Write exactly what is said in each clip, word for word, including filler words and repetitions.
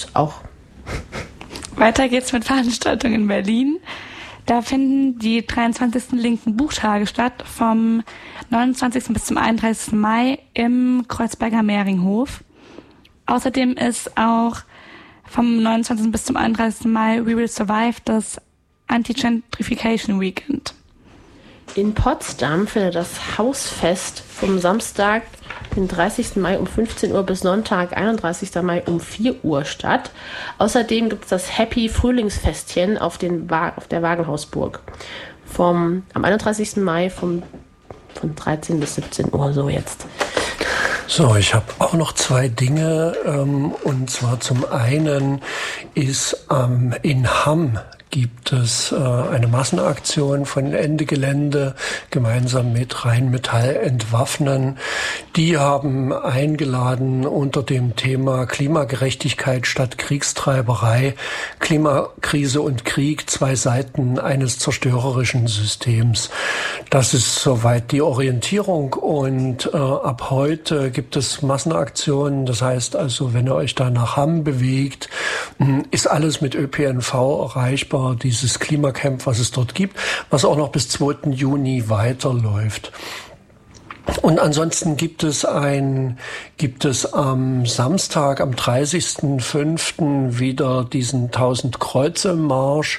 ist auch. Weiter geht's mit Veranstaltungen in Berlin. Da finden die dreiundzwanzigsten linken Buchtage statt, vom neunundzwanzigsten bis zum einunddreißigsten Mai im Kreuzberger Mehringhof. Außerdem ist auch vom neunundzwanzigsten bis zum einunddreißigsten Mai We Will Survive das Anti-Gentrification Weekend. In Potsdam findet das Hausfest vom Samstag, den dreißigsten Mai um fünfzehn Uhr bis Sonntag, einunddreißigsten Mai um vier Uhr statt. Außerdem gibt es das Happy Frühlingsfestchen auf, den Wa- auf der Wagenhausburg vom, am einunddreißigsten Mai vom, von dreizehn bis siebzehn Uhr, so jetzt. So, ich habe auch noch zwei Dinge, ähm, und zwar zum einen ist ähm, in Hamm gibt es äh, eine Massenaktion von Ende Gelände gemeinsam mit Rheinmetall Entwaffnen. Die haben eingeladen unter dem Thema Klimagerechtigkeit statt Kriegstreiberei, Klimakrise und Krieg, zwei Seiten eines zerstörerischen Systems. Das ist soweit die Orientierung und äh, ab heute gibt es Massenaktionen. Das heißt also, wenn ihr euch da nach Hamm bewegt, ist alles mit Ö P N V erreichbar. Dieses Klimacamp, was es dort gibt, was auch noch bis zweiten Juni weiterläuft. Und ansonsten gibt es ein, gibt es am Samstag, am dreißigsten fünften wieder diesen tausend-Kreuze-Marsch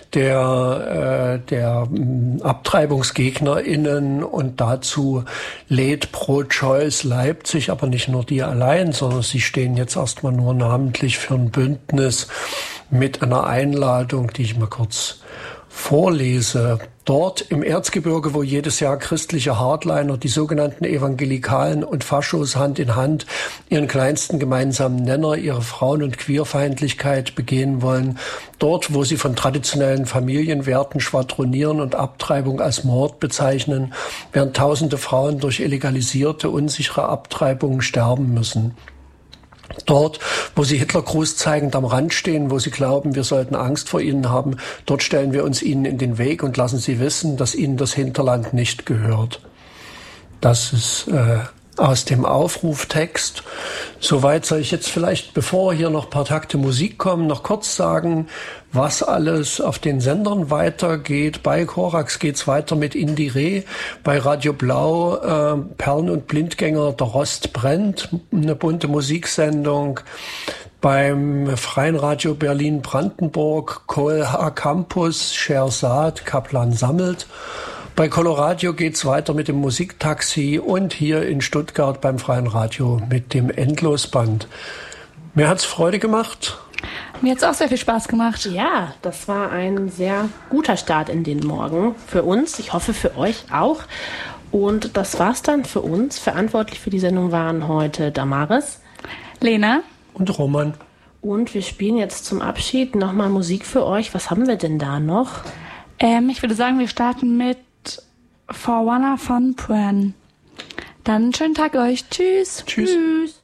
der, äh, der AbtreibungsgegnerInnen, und dazu lädt Pro-Choice Leipzig, aber nicht nur die allein, sondern sie stehen jetzt erstmal nur namentlich für ein Bündnis mit einer Einladung, die ich mal kurz vorlese. Dort im Erzgebirge, wo jedes Jahr christliche Hardliner, die sogenannten Evangelikalen und Faschos Hand in Hand ihren kleinsten gemeinsamen Nenner, ihre Frauen- und Queerfeindlichkeit begehen wollen, dort, wo sie von traditionellen Familienwerten schwadronieren und Abtreibung als Mord bezeichnen, während tausende Frauen durch illegalisierte, unsichere Abtreibungen sterben müssen. Dort, wo sie Hitlergruß zeigend am Rand stehen, wo sie glauben, wir sollten Angst vor ihnen haben, dort stellen wir uns ihnen in den Weg und lassen sie wissen, dass ihnen das Hinterland nicht gehört. Das ist äh, aus dem Aufruftext. Soweit soll ich jetzt vielleicht, bevor hier noch ein paar Takte Musik kommen, noch kurz sagen, was alles auf den Sendern weitergeht. Bei Korax geht's weiter mit Indie Reh, bei Radio Blau äh, Perlen und Blindgänger, der Rost brennt, eine bunte Musiksendung. Beim Freien Radio Berlin Brandenburg Kohl H Campus, Scherzad, Kaplan sammelt. Bei Coloradio geht's weiter mit dem Musiktaxi und hier in Stuttgart beim Freien Radio mit dem Endlosband. Mir hat's Freude gemacht. Mir hat's auch sehr viel Spaß gemacht. Ja, das war ein sehr guter Start in den Morgen für uns. Ich hoffe für euch auch. Und das war's dann für uns. Verantwortlich für die Sendung waren heute Damaris, Lena und Roman. Und wir spielen jetzt zum Abschied nochmal Musik für euch. Was haben wir denn da noch? Ähm, ich würde sagen, wir starten mit For Wanna von Pran. Dann schönen Tag euch. Tschüss. Tschüss. Tschüss.